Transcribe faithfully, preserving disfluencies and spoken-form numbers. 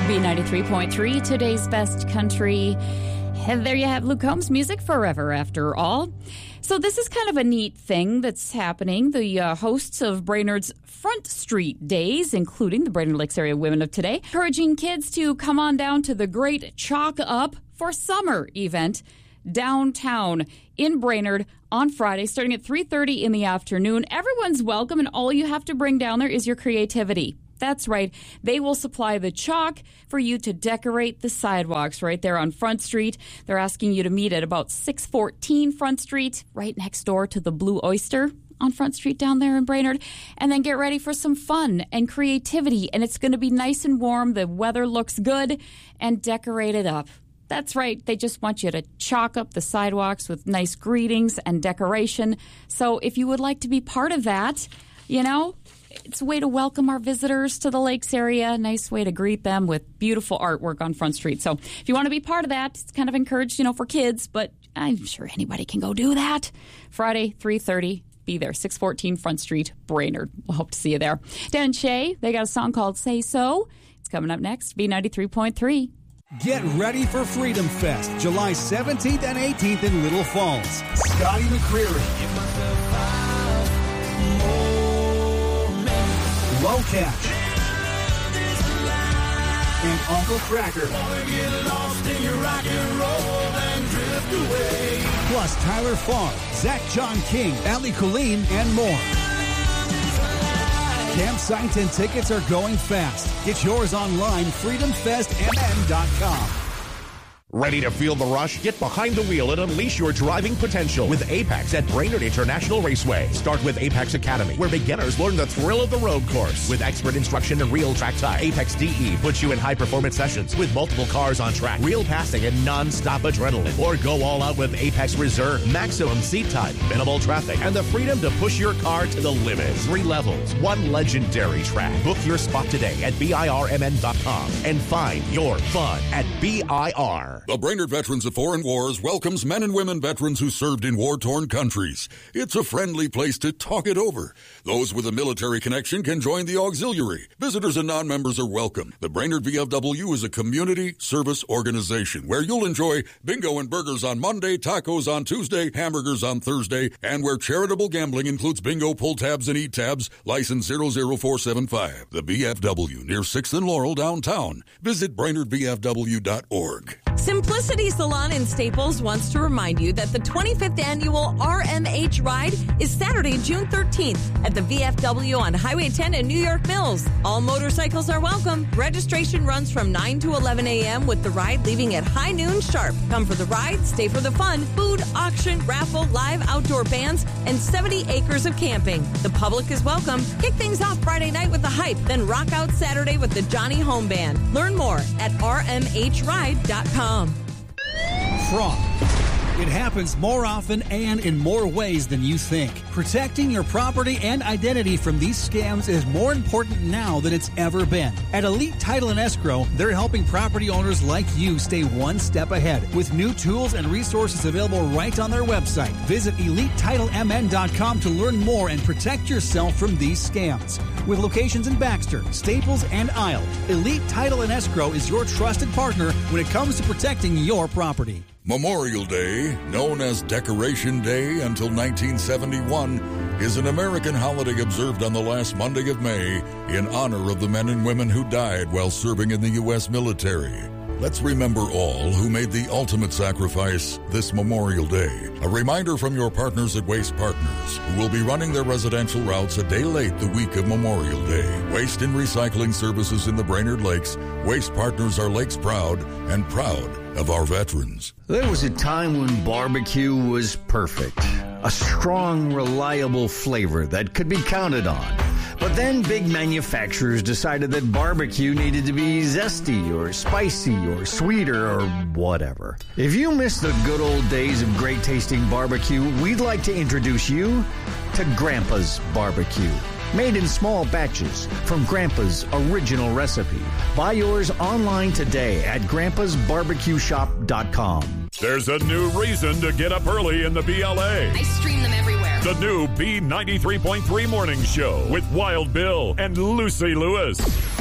B ninety-three point three, today's best country. And there you have Luke Combs' music forever, after all. So this is kind of a neat thing that's happening. The uh, hosts of Brainerd's Front Street Days, including the Brainerd Lakes Area Women of Today, encouraging kids to come on down to the Great Chalk Up for Summer event downtown in Brainerd on Friday, starting at three thirty in the afternoon. Everyone's welcome, and all you have to bring down there is your creativity. That's right. They will supply the chalk for you to decorate the sidewalks right there on Front Street. They're asking you to meet at about six fourteen Front Street, right next door to the Blue Oyster on Front Street down there in Brainerd. And then get ready for some fun and creativity. And it's going to be nice and warm. The weather looks good, and decorate it up. That's right. They just want you to chalk up the sidewalks with nice greetings and decoration. So if you would like to be part of that, you know, it's a way to welcome our visitors to the Lakes area. A nice way to greet them with beautiful artwork on Front Street. So if you want to be part of that, it's kind of encouraged, you know, for kids, but I'm sure anybody can go do that. Friday, three thirty, be there, six fourteen Front Street, Brainerd. We'll hope to see you there. Dan and Shay, they got a song called Say So. It's coming up next, B ninety-three point three. Get ready for Freedom Fest, July seventeenth and eighteenth in Little Falls. Scotty McCreery, Lowcat, and Uncle Cracker. Plus Tyler Farr, Zach John King, Ali Colleen, and more. Campsites and tickets are going fast. Get yours online, freedom fest m n dot com. Ready to feel the rush? Get behind the wheel and unleash your driving potential with Apex at Brainerd International Raceway. Start with Apex Academy, where beginners learn the thrill of the road course. With expert instruction and real track time, Apex D E puts you in high-performance sessions with multiple cars on track, real passing, and non-stop adrenaline. Or go all out with Apex Reserve, maximum seat time, minimal traffic, and the freedom to push your car to the limit. Three levels, one legendary track. Book your spot today at B I R M N dot com and find your fun at B I R. The Brainerd Veterans of Foreign Wars welcomes men and women veterans who served in war-torn countries. It's a friendly place to talk it over. Those with a military connection can join the auxiliary. Visitors and non-members are welcome. The Brainerd V F W is a community service organization where you'll enjoy bingo and burgers on Monday, tacos on Tuesday, hamburgers on Thursday, and where charitable gambling includes bingo, pull tabs, and eat tabs, license zero zero four seven five. The V F W near sixth and Laurel downtown. Visit Brainerd V F W dot org. Simplicity Salon in Staples wants to remind you that the twenty-fifth annual R M H Ride is Saturday, June thirteenth at the V F W on Highway ten in New York Mills. All motorcycles are welcome. Registration runs from nine to eleven a.m. with the ride leaving at high noon sharp. Come for the ride, stay for the fun, food, auction, raffle, live outdoor bands, and seventy acres of camping. The public is welcome. Kick things off Friday night with the hype, then rock out Saturday with the Johnny Home Band. Learn more at R M H ride dot com. Fraud. It happens more often and in more ways than you think. Protecting your property and identity from these scams is more important now than it's ever been. At Elite Title and Escrow, they're helping property owners like you stay one step ahead with new tools and resources available right on their website. Visit elite title m n dot com to learn more and protect yourself from these scams. With locations in Baxter, Staples, and Isle, Elite Title and Escrow is your trusted partner when it comes to protecting your property. Memorial Day, known as Decoration Day until nineteen seventy-one, is an American holiday observed on the last Monday of May in honor of the men and women who died while serving in the U S military. Let's remember all who made the ultimate sacrifice this Memorial Day. A reminder from your partners at Waste Partners, who will be running their residential routes a day late the week of Memorial Day. Waste and recycling services in the Brainerd Lakes. Waste Partners are Lakes proud and proud of our veterans. There was a time when barbecue was perfect. A strong, reliable flavor that could be counted on. But then big manufacturers decided that barbecue needed to be zesty or spicy or sweeter or whatever. If you miss the good old days of great tasting barbecue, we'd like to introduce you to Grandpa's Barbecue. Made in small batches from Grandpa's original recipe. Buy yours online today at grandpas barbecue shop dot com. There's a new reason to get up early in the B L A. I stream them everywhere. The new B ninety-three point three Morning Show with Wild Bill and Lucy Lewis.